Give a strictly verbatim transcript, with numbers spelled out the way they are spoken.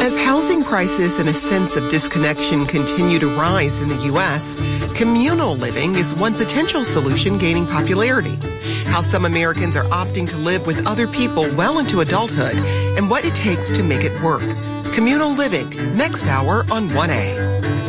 As housing prices and a sense of disconnection continue to rise in the U S, communal living is one potential solution gaining popularity. How some Americans are opting to live with other people well into adulthood and what it takes to make it work. Communal living, next hour on one A.